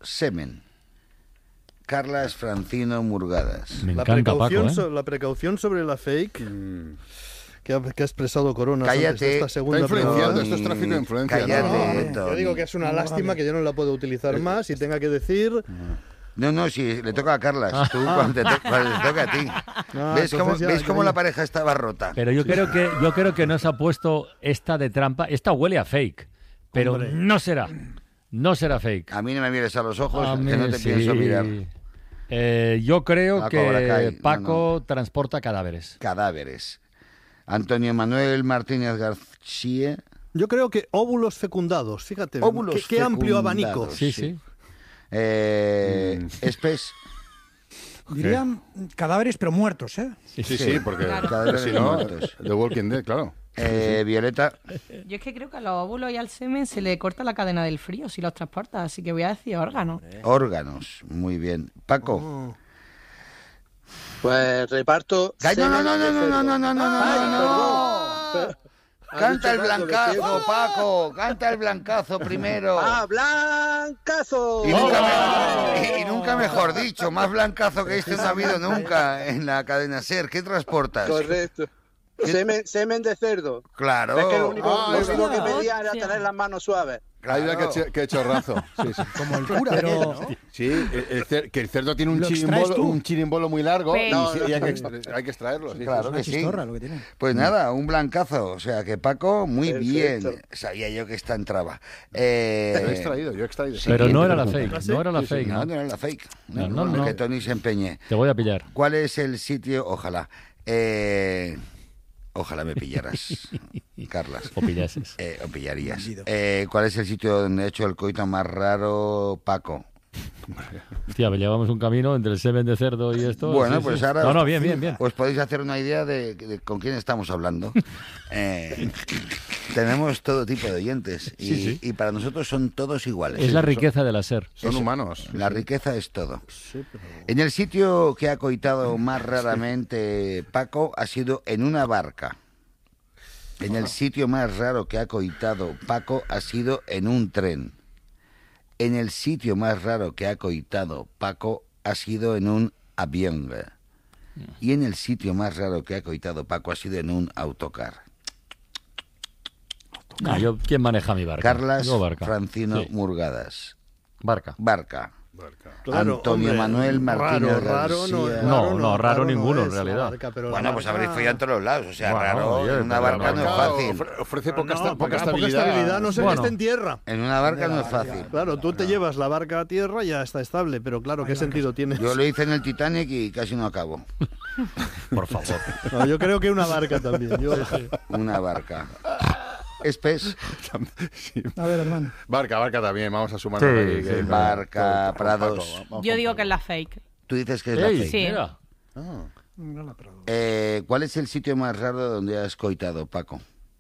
semen. Carlas Francino Murgadas. Me encanta Paco, ¿eh? La precaución sobre la fake que ha expresado Corona Cállate. antes de esta segunda Está influenciando, prueba. esto es tráfico de influencia. Cállate, ¿no? Tony. Yo digo que es una lástima que yo no la puedo utilizar más y tenga que decir... No, sí, le toca a Carlas. Tú cuando te toca a ti. ¿Ves cómo la pareja estaba rota? Pero yo creo que nos ha puesto esta de trampa. Esta huele a fake, pero Hombre. no será fake. A mí no me mires a los ojos, A que mí no te sí. pienso mirar. Yo creo Paco que Bracay, Paco transporta cadáveres. Cadáveres. Antonio Manuel Martínez García. Yo creo que óvulos fecundados, fíjate. Óvulos qué amplio fecundados. abanico. Sí. Espes. Dirían cadáveres, pero muertos, ¿eh? Sí, porque Cadáveres si no, muertos. The Walking Dead, claro. Violeta. Yo es que creo que a los óvulos y al semen se le corta la cadena del frío si los transporta, así que voy a decir órganos. Órganos. Muy bien. Paco. Pues reparto. No. Canta el blancazo, Paco. Canta el blancazo primero. ¡Ah, blancazo! Y nunca mejor dicho, más blancazo que este no ha habido nunca en la cadena SER. ¿Qué transportas? Correcto. Semen de cerdo. Claro. Es que lo único que pedía era tener las manos suaves. Ayuda que he hecho razo. Sí. Como el cura. Pero, sí, que el cerdo tiene un chirimbolo muy largo y hay que extraerlo. Sí. Claro que sí. Chistorra, lo que tiene. Pues nada, un blancazo. O sea que Paco, muy Perfecto. bien. Sabía yo que esta entraba. Yo he extraído. Pero no era la fake. No era la fake. No, ¿no? no era la fake. No. Que Tony se empeñe. Te voy a pillar. ¿Cuál es el sitio? Ojalá. Ojalá me pillaras, Carlas. O pillases. O pillarías. ¿Cuál es el sitio donde he hecho el coito más raro, Paco? Hostia, llevamos un camino entre el semen de cerdo y esto. Bueno, sí, pues sí. ahora... No, bien. Os podéis hacer una idea de con quién estamos hablando. Tenemos todo tipo de oyentes y para nosotros son todos iguales. Es la riqueza de la SER. Son humanos. La riqueza es todo. En el sitio que ha coitado más raramente Paco ha sido en una barca. En el sitio más raro que ha coitado Paco ha sido en un tren. En el sitio más raro que ha coitado Paco ha sido en un avión. Y en el sitio más raro que ha coitado Paco ha sido en un autocar. ¿Quién maneja mi barca? Carlas Yo, barca. Francino Sí. Murgadas. Barca. Claro, Antonio Manuel Martínez García. No, raro ninguno, en realidad. Bueno, pues habréis follado en todos los lados. O sea, Bueno, raro, oye, en una pero barca no es fácil. Ofrece poca Poca estabilidad. estabilidad, no sé que Bueno. esté en tierra. En una barca no es fácil. Claro, tú te llevas la barca a tierra y ya está estable, pero claro, ¿qué sentido tiene? Yo lo hice en el Titanic y casi no acabo. Por favor. No, yo creo que una barca también. Una barca. Espes. A ver, hermano. Barca también, vamos a sumar. Sí, Barca, Prados. Yo digo que es la fake. Tú dices que es la Ey, fake. Sí. mira. ¿Cuál es el sitio más raro donde has coitado, Paco?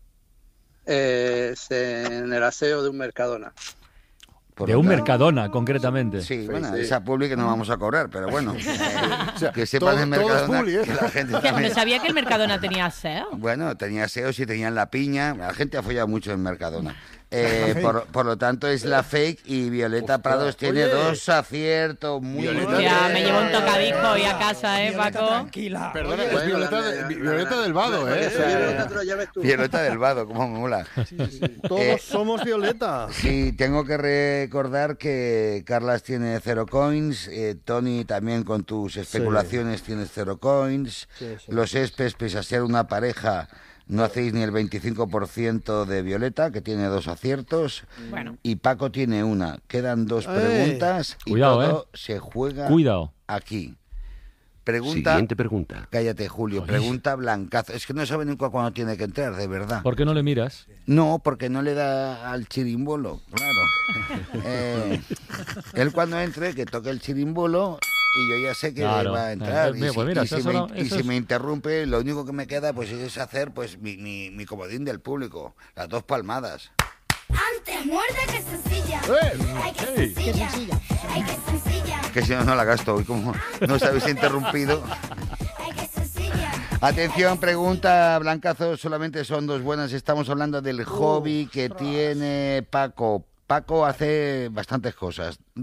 Es en el aseo de un Mercadona. Por De lo un tanto- Mercadona, concretamente. Sí, bueno, sí. esa publi que no vamos a cobrar, pero bueno. Que todo sepan en es Mercadona publi, ¿eh? que la gente Hostia, también... no sabía que el Mercadona tenía SEO. Bueno, tenía SEOs y tenían la piña. La gente ha follado mucho en Mercadona. Por lo tanto, es la fake y Violeta Prados tiene dos aciertos muy Ya, me llevo un tocadisco hoy a casa, Violeta, Paco. tranquila. Perdona, Oye, es Violeta del Vado, ¿eh? Violeta, te lo lleves tú. Violeta del Vado, como mola. Todos somos Violeta. Sí, tengo que recordar que Carlas tiene 0 coins, Tony también con tus especulaciones tienes 0 coins, los Espes, pese a ser una pareja, no hacéis ni el 25% de Violeta, que tiene 2 aciertos, Bueno. y Paco tiene una. Quedan 2 preguntas y Cuidado, todo se juega Cuidado. aquí. Pregunta... Siguiente pregunta. Cállate, Julio. Pregunta blancazo. Es que no sabe nunca cuándo tiene que entrar, de verdad. ¿Por qué no le miras? No, porque no le da al chirimbolo, claro. Él cuando entre, que toque el chirimbolo y yo ya sé que Claro. va a entrar. Pues mira, eso Si me interrumpe, lo único que me queda pues es hacer pues mi comodín del público. Las 2 palmadas. Antes muerde que sencilla. Ay, que sencilla. Ay, que sencilla. Que si no, no la gasto. Y como no os habéis interrumpido... Ay, que sencilla. Atención, pregunta blancazo, solamente son 2 buenas. Estamos hablando del hobby que tiene Paco. Paco hace bastantes cosas.